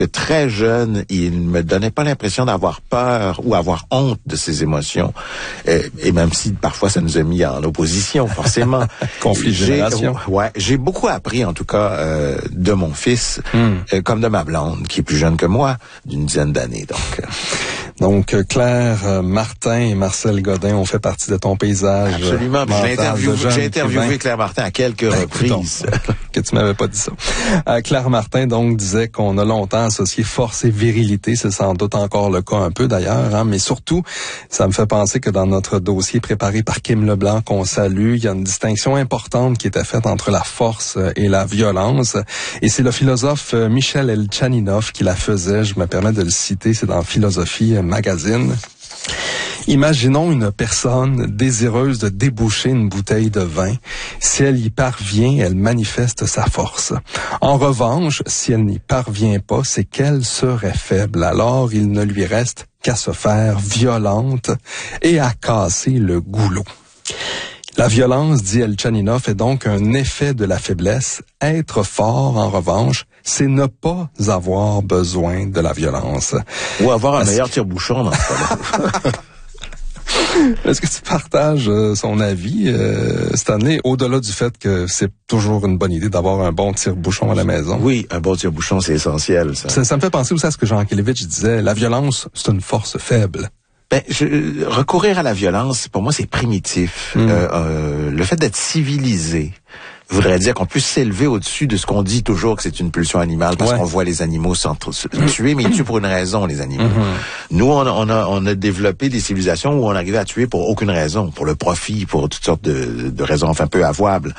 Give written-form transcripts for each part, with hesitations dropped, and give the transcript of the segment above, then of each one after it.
très jeune, il me donnait pas l'impression d'avoir peur ou avoir honte de ses émotions. Et même si parfois ça nous a mis en opposition, forcément. Conflit de génération. J'ai beaucoup appris, en tout cas, de mon fils, comme de ma blonde, qui est plus jeune que moi, d'une dizaine d'années. Donc, Claire Martin et Marcel Godin ont fait partie de ton paysage. Absolument. J'ai interviewé Claire Martin à quelques reprises. Que tu m'avais pas dit ça. Claire Martin, donc, disait qu'on a longtemps associé force et virilité. C'est sans doute encore le cas un peu, d'ailleurs. Hein, mais surtout, ça me fait penser que dans notre dossier préparé par Kim Leblanc, qu'on salue, il y a une distinction importante qui était faite entre la force et la violence. Et c'est le philosophe Michel Elchaninov qui la faisait. Je me permets de le citer. C'est dans Philosophie Magazine. Imaginons une personne désireuse de déboucher une bouteille de vin. Si elle y parvient, elle manifeste sa force. En revanche, si elle n'y parvient pas, c'est qu'elle serait faible. Alors, il ne lui reste qu'à se faire violente et à casser le goulot. La violence, dit Elchaninov, est donc un effet de la faiblesse. Être fort, en revanche, c'est ne pas avoir besoin de la violence. Ou avoir un meilleur tire-bouchon dans ce cas-là. Est-ce que tu partages son avis, Stanley, au-delà du fait que c'est toujours une bonne idée d'avoir un bon tire-bouchon à la maison? Oui, un bon tire-bouchon, c'est essentiel. Ça me fait penser aussi à ce que Jean Kelevitch disait, la violence, c'est une force faible. Recourir à la violence, pour moi, c'est primitif. Le fait d'être civilisé voudrait dire qu'on puisse s'élever au-dessus de ce qu'on dit toujours que c'est une pulsion animale, parce qu'on voit les animaux se tuer, mais ils tuent pour une raison, les animaux. Nous, on a développé des civilisations où on arrivait à tuer pour aucune raison, pour le profit, pour toutes sortes de raisons, enfin, peu avouables.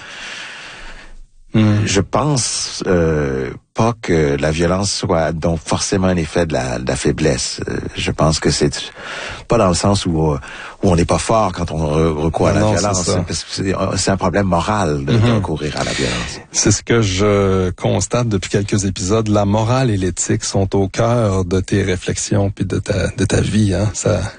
Je pense pas que la violence soit donc forcément un effet de la faiblesse. Je pense que c'est pas dans le sens où on n'est pas fort quand on recourt à la violence. C'est un problème moral de recourir à la violence. C'est ce que je constate depuis quelques épisodes. La morale et l'éthique sont au cœur de tes réflexions puis de ta vie, hein.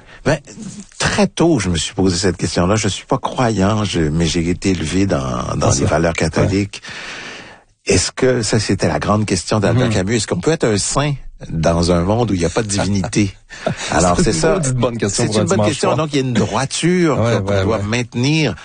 Très tôt, je me suis posé cette question-là. Je suis pas croyant, mais j'ai été élevé dans les valeurs catholiques. Est-ce que, ça c'était la grande question d'Albert Camus, est-ce qu'on peut être un saint dans un monde où il n'y a pas de divinité? Alors c'est ça. C'est une bonne question. C'est une bonne question. Donc il y a une droiture qu'on doit maintenir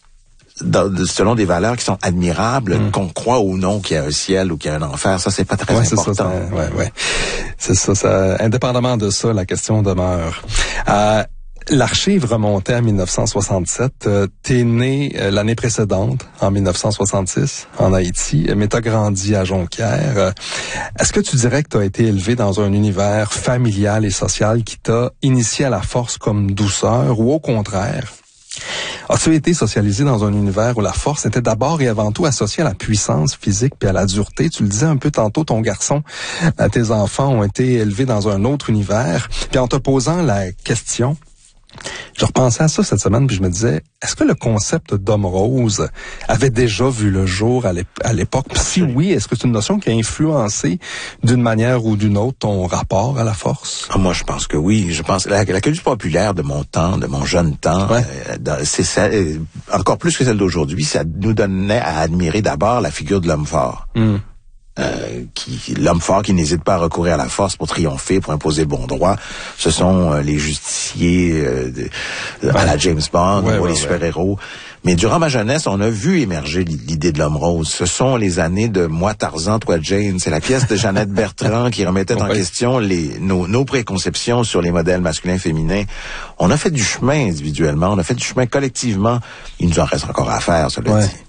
selon des valeurs qui sont admirables, qu'on croit ou non qu'il y a un ciel ou qu'il y a un enfer. Ça, c'est pas très important. C'est ça. Indépendamment de ça, la question demeure. L'archive remontait à 1967. T'es né l'année précédente, en 1966, en Haïti, mais t'as grandi à Jonquière. Est-ce que tu dirais que t'as été élevé dans un univers familial et social qui t'a initié à la force comme douceur, ou au contraire, as-tu été socialisé dans un univers où la force était d'abord et avant tout associée à la puissance physique puis à la dureté? Tu le disais un peu tantôt, ton garçon, tes enfants ont été élevés dans un autre univers. Puis en te posant la question, je repensais à ça cette semaine, puis je me disais, est-ce que le concept d'homme rose avait déjà vu le jour à l'époque? Puis si oui, est-ce que c'est une notion qui a influencé d'une manière ou d'une autre ton rapport à la force? Moi, je pense que oui. Je pense la culture populaire de mon temps, de mon jeune temps, c'est ça, encore plus que celle d'aujourd'hui, ça nous donnait à admirer d'abord la figure de l'homme fort. L'homme fort qui n'hésite pas à recourir à la force pour triompher, pour imposer le bon droit. Ce sont les justiciers à la James Bond ou les super-héros. Mais durant ma jeunesse, on a vu émerger l'idée de l'homme rose. Ce sont les années de Moi Tarzan, toi Jane. C'est la pièce de Jeannette Bertrand qui remettait en question nos préconceptions sur les modèles masculins-féminins. On a fait du chemin individuellement, on a fait du chemin collectivement. Il nous en reste encore à faire, cela dit.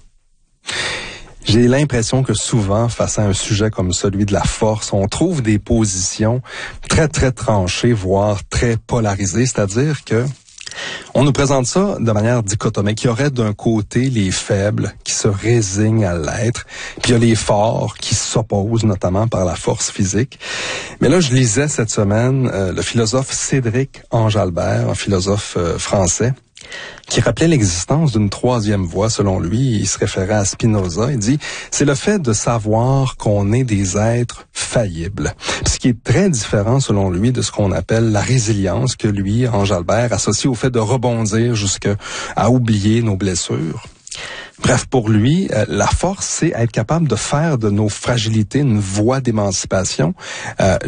J'ai l'impression que souvent, face à un sujet comme celui de la force, on trouve des positions très, très tranchées, voire très polarisées. C'est-à-dire que on nous présente ça de manière dichotomique. Il y aurait d'un côté les faibles qui se résignent à l'être, puis il y a les forts qui s'opposent notamment par la force physique. Mais là, je lisais cette semaine le philosophe Cédric Ange-Albert, un philosophe français, qui rappelait l'existence d'une troisième voie. Selon lui, il se référait à Spinoza. Il dit, c'est le fait de savoir qu'on est des êtres faillibles. Ce qui est très différent, selon lui, de ce qu'on appelle la résilience, que lui, Ange-Albert, associe au fait de rebondir jusqu'à oublier nos blessures. Bref, pour lui, la force, c'est être capable de faire de nos fragilités une voie d'émancipation.